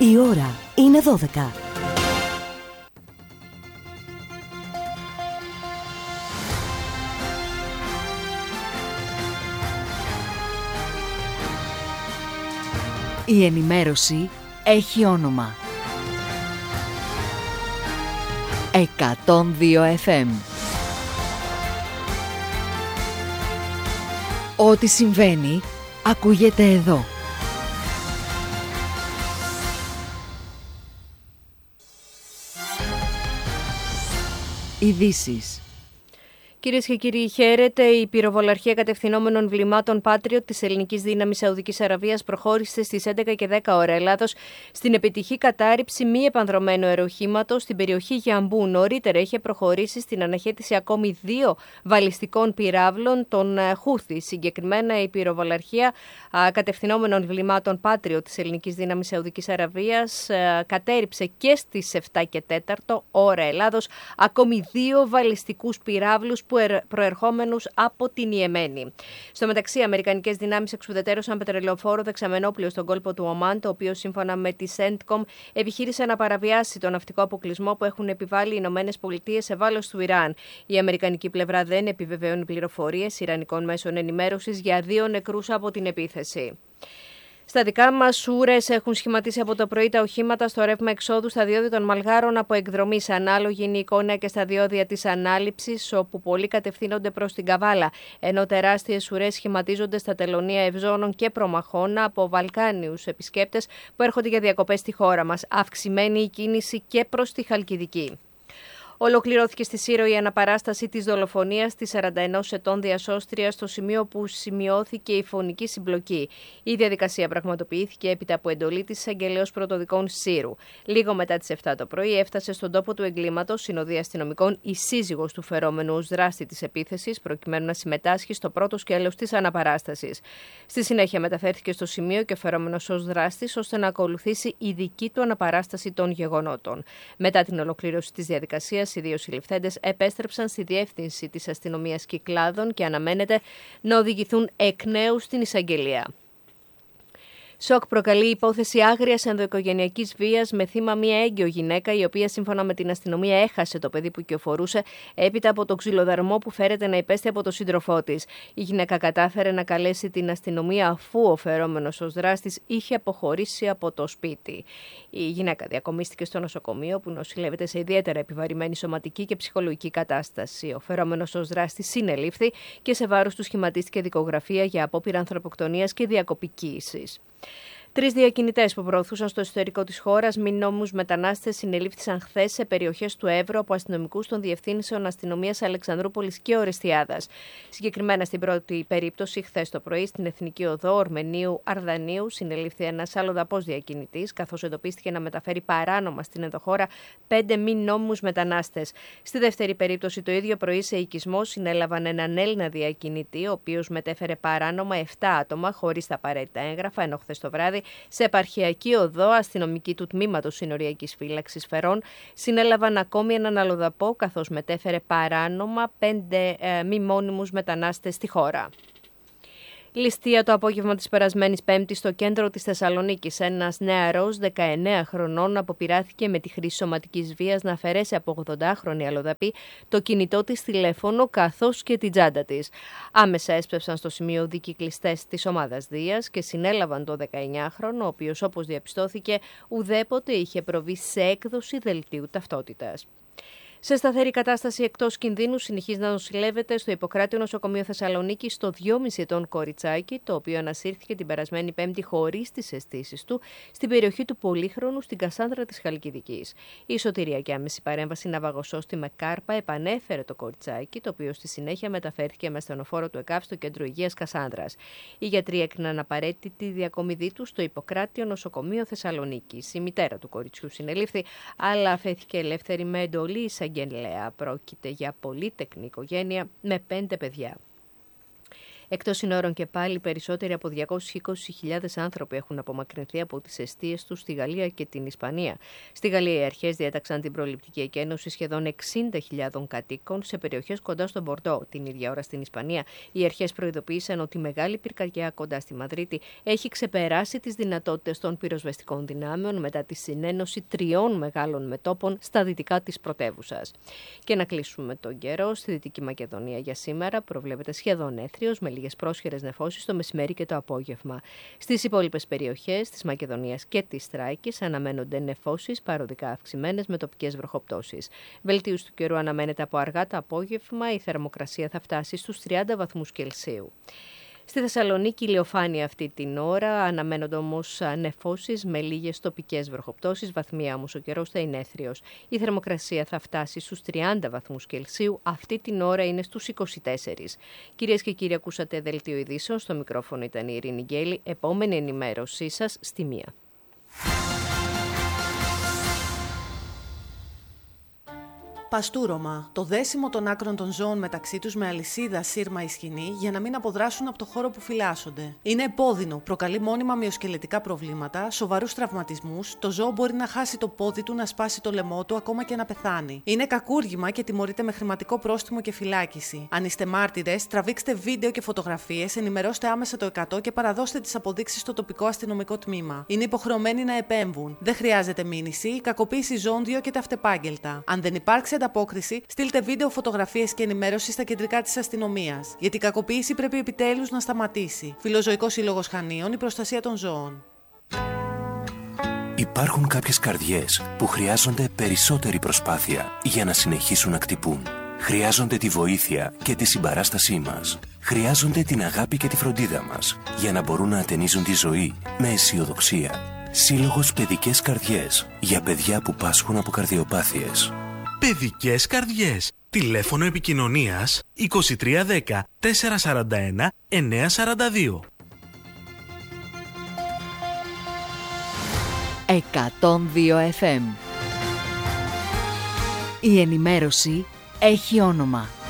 Η ώρα είναι 12. Η ενημέρωση έχει όνομα. 102 FM. Ό,τι συμβαίνει, ακούγεται εδώ. Ειδήσεις. Κυρίες και κύριοι, χαίρετε. Η πυροβολαρχία κατευθυνόμενων βλημάτων Patriot της ελληνικής δύναμης Σαουδικής Αραβίας προχώρησε στις 11 και 10 ώρα Ελλάδος στην επιτυχή κατάρριψη μη επανδρωμένου αεροχήματος στην περιοχή Γιαμπού. Νωρίτερα είχε προχωρήσει στην αναχέτηση ακόμη 2 βαλιστικών πυράβλων των Χούθη. Συγκεκριμένα, η πυροβολαρχία κατευθυνόμενων βλημάτων Patriot της ελληνικής δύναμης Σαουδικής Αραβίας κατέριψε και στις 7 και 4 ώρα Ελλάδος ακόμη 2 βαλιστικούς πυράβλους προερχόμενους από την Ιεμένη. Στο μεταξύ, οι αμερικανικές δυνάμεις εξουδετερώσαν πετρελαιοφόρο δεξαμενόπλαιο στον κόλπο του Ομάν, το οποίο σύμφωνα με τη CENTCOM επιχείρησε να παραβιάσει τον ναυτικό αποκλεισμό που έχουν επιβάλει οι Ηνωμένες Πολιτείες σε βάρος του Ιράν. Η αμερικανική πλευρά δεν επιβεβαιώνει πληροφορίες ιρανικών μέσων ενημέρωσης για 2 νεκρούς από την επίθεση. Στα δικά μας ούρες έχουν σχηματίσει από το πρωί τα οχήματα στο ρεύμα εξόδου στα διόδια των Μαλγάρων από εκδρομής. Ανάλογη είναι η εικόνα και στα διόδια της ανάληψης, όπου πολλοί κατευθύνονται προς την Καβάλα, ενώ τεράστιες ουρές σχηματίζονται στα τελωνία Ευζώνων και Προμαχών από Βαλκάνιους επισκέπτες που έρχονται για διακοπές στη χώρα μας. Αυξημένη η κίνηση και προς τη Χαλκιδική. Ολοκληρώθηκε στη Σύρο η αναπαράσταση της δολοφονίας της 41 ετών διασώστριας στο σημείο που σημειώθηκε η φωνική συμπλοκή. Η διαδικασία πραγματοποιήθηκε έπειτα από εντολή της Εισαγγελέως Πρωτοδικών Σύρου. Λίγο μετά τις 7 το πρωί έφτασε στον τόπο του εγκλήματος συνοδεία αστυνομικών η σύζυγος του φερόμενου ως δράστη της επίθεσης, προκειμένου να συμμετάσχει στο πρώτο σκέλος της αναπαράστασης. Στη συνέχεια μεταφέρθηκε στο σημείο και ο φερόμενος ως δράστης, ώστε να ακολουθήσει η δική του αναπαράσταση των γεγονότων. Μετά την ολοκλήρωση της διαδικασίας, οι 2 συλληφθέντες επέστρεψαν στη διεύθυνση της αστυνομίας Κυκλάδων και αναμένεται να οδηγηθούν εκ νέου στην εισαγγελία. Σοκ προκαλεί η υπόθεση άγριας ενδοοικογενειακής βίας με θύμα μια έγκυο γυναίκα, η οποία σύμφωνα με την αστυνομία έχασε το παιδί που κυοφορούσε έπειτα από τον ξυλοδαρμό που φέρεται να υπέστη από τον σύντροφό της. Η γυναίκα κατάφερε να καλέσει την αστυνομία αφού ο φερόμενος ως δράστης είχε αποχωρήσει από το σπίτι. Η γυναίκα διακομίστηκε στο νοσοκομείο, που νοσηλεύεται σε ιδιαίτερα επιβαρημένη σωματική και ψυχολογική κατάσταση. Ο φερόμενος ως δράστης συνελήφθη και σε βάρος του σχηματίστηκε δικογραφία για απόπειρα ανθρωποκτονίας και διακοπικοίησης. 3 διακινητές που προωθούσαν στο εσωτερικό της χώρας μη νόμιμους μετανάστες συνελήφθησαν χθες σε περιοχές του Εύρου από αστυνομικούς των Διευθύνσεων Αστυνομίας Αλεξανδρούπολης και Ορεστιάδας. Συγκεκριμένα στην πρώτη περίπτωση, χθες το πρωί, στην Εθνική Οδό Ορμενίου Αρδανίου, συνελήφθη ένας αλλοδαπός διακινητής, καθώς εντοπίστηκε να μεταφέρει παράνομα στην ενδοχώρα 5 μη νόμιμους μετανάστες. Στη δεύτερη περίπτωση, το ίδιο πρωί, σε οικισμό, συνέλαβαν έναν Έλληνα διακινητή, ο οποίος μετέφερε παράνομα 7 άτομα χωρίς τα απαραίτητα έγγραφα, ενώ χθες το βράδυ, σε επαρχιακή οδό, αστυνομικοί του τμήματος Συνοριακής Φύλαξης Φερών συνέλαβαν ακόμη έναν αλλοδαπό, καθώς μετέφερε παράνομα 5 μη μόνιμους μετανάστες στη χώρα. Ληστεία το απόγευμα της περασμένης Πέμπτης στο κέντρο της Θεσσαλονίκης. Ένας νεαρός 19 χρονών αποπειράθηκε με τη χρήση σωματικής βίας να αφαιρέσει από 80χρονη αλλοδαπή το κινητό της τηλέφωνο καθώς και την τσάντα της. Άμεσα έσπευσαν στο σημείο δικυκλιστές της ομάδας Δίας και συνέλαβαν το 19χρονο, ο οποίος, όπως διαπιστώθηκε, ουδέποτε είχε προβεί σε έκδοση δελτίου ταυτότητας. Σε σταθερή κατάσταση εκτός κινδύνου συνεχίζει να νοσηλεύεται στο Ιπποκράτειο Νοσοκομείο Θεσσαλονίκη το 2,5 ετών κοριτσάκι, το οποίο ανασύρθηκε την περασμένη Πέμπτη χωρίς τις αισθήσεις του στην περιοχή του Πολύχρονου στην Κασάνδρα της Χαλκιδικής. Η σωτηριακή άμεση παρέμβαση ναυαγοσώστη με κάρπα επανέφερε το κοριτσάκι, το οποίο στη συνέχεια μεταφέρθηκε με ασθενοφόρο του ΕΚΑΒ στο Κέντρο Υγείας Κασάνδρας. Οι γιατροί έκριναν απαραίτητη τη διακομιδή του στο Ιπποκράτειο Νοσοκομείο Θεσσαλονίκης. Η μητέρα του κοριτσιού συνελήφθη, αλλά αφέθηκε ελεύθερη με εντολή εισαγγελέα. Πρόκειται για πολύτεκνη οικογένεια με 5 παιδιά. Εκτός συνόρων και πάλι, περισσότεροι από 220.000 άνθρωποι έχουν απομακρυνθεί από τις εστίες τους στη Γαλλία και την Ισπανία. Στη Γαλλία, οι αρχές διέταξαν την προληπτική εκένωση σχεδόν 60.000 κατοίκων σε περιοχές κοντά στο Μπορντό. Την ίδια ώρα στην Ισπανία, οι αρχές προειδοποίησαν ότι η μεγάλη πυρκαγιά κοντά στη Μαδρίτη έχει ξεπεράσει τις δυνατότητες των πυροσβεστικών δυνάμεων μετά τη συνένωση 3 μεγάλων μετώπων στα δυτικά της πρωτεύουσας. Και να κλείσουμε τον καιρό. Στη Δυτική Μακεδονία για σήμερα προβλέπεται σχεδόν έθριος με λίγες πρόσχερες νεφώσεις το μεσημέρι και το απόγευμα. Στις υπόλοιπες περιοχές της Μακεδονίας και της Θράκης αναμένονται νεφώσεις παροδικά αυξημένες με τοπικές βροχοπτώσεις. Βελτίωση του καιρού αναμένεται από αργά το απόγευμα. Η θερμοκρασία θα φτάσει στους 30 βαθμούς Κελσίου. Στη Θεσσαλονίκη ηλιοφάνεια αυτή την ώρα, αναμένονται όμως νεφώσεις με λίγες τοπικές βροχοπτώσεις, βαθμία όμως ο καιρός θα είναι έθριος. Η θερμοκρασία θα φτάσει στους 30 βαθμούς Κελσίου, αυτή την ώρα είναι στους 24. Κυρίες και κύριοι, ακούσατε δελτίο ειδήσεων, στο μικρόφωνο ήταν η Ειρήνη Γκέλη, επόμενη ενημέρωσή σας στη 1. Παστούρωμα. Το δέσιμο των άκρων των ζώων μεταξύ τους με αλυσίδα, σύρμα ή σκοινή για να μην αποδράσουν από το χώρο που φυλάσσονται. Είναι επώδυνο, προκαλεί μόνιμα μυοσκελετικά προβλήματα, σοβαρούς τραυματισμούς, το ζώο μπορεί να χάσει το πόδι του, να σπάσει το λαιμό του, ακόμα και να πεθάνει. Είναι κακούργημα και τιμωρείται με χρηματικό πρόστιμο και φυλάκιση. Αν είστε μάρτυρες, τραβήξτε βίντεο και φωτογραφίες, ενημερώστε άμεσα το 100 και παραδώστε τις αποδείξεις στο τοπικό αστυνομικό τμήμα. Είναι υποχρεωμένοι να επέμβουν. Δεν χρειάζεται μήνυση, η κακοποίηση ζώων διώκεται αυτεπάγγελτα. Αν δεν υπάρξει ανταπόκριση, στείλτε βίντεο, φωτογραφίες και ενημέρωση στα κεντρικά της αστυνομίας. Γιατί η κακοποίηση πρέπει επιτέλους να σταματήσει. Φιλοζωικός Σύλλογος Χανίων, η προστασία των ζώων. Υπάρχουν κάποιες καρδιές που χρειάζονται περισσότερη προσπάθεια για να συνεχίσουν να χτυπούν. Χρειάζονται τη βοήθεια και τη συμπαράστασή μας. Χρειάζονται την αγάπη και τη φροντίδα μας για να μπορούν να ατενίζουν τη ζωή με αισιοδοξία. Σύλλογος Παιδικές Καρδιές για παιδιά που πάσχουν από καρδιοπάθειες. Παιδικές Καρδιές. Τηλέφωνο επικοινωνίας 2310 441 942. 102 FM. Η ενημέρωση έχει όνομα.